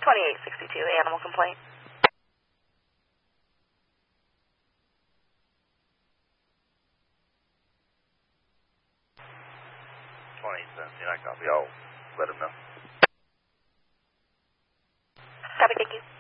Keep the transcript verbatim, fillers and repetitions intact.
twenty-eight sixty-two, animal complaint. twenty-eight seventeen, I copy. I'll let him know. Copy, thank you.